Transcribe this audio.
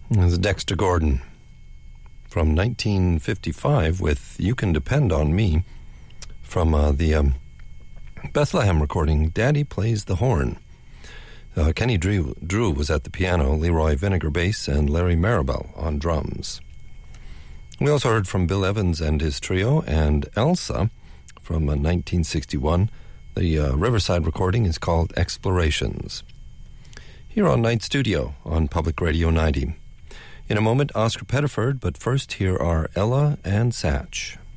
This is Dexter Gordon from 1955 with You Can Depend on Me from the Bethlehem recording, Daddy Plays the Horn. Kenny Drew was at the piano, Leroy Vinegar bass, and Larry Maribel on drums. We also heard from Bill Evans and his trio, and Elsa from 1961. The Riverside recording is called Explorations. Here on Night Studio on Public Radio 90. In a moment, Oscar Pettiford, but first here are Ella and Satch.